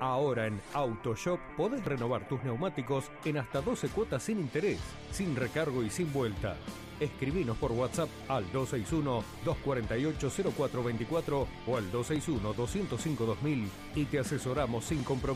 Ahora en AutoShop podés renovar tus neumáticos en hasta 12 cuotas sin interés, sin recargo y sin vuelta. Escribinos por WhatsApp al 261-248-0424 o al 261-205-2000 y te asesoramos sin compromiso.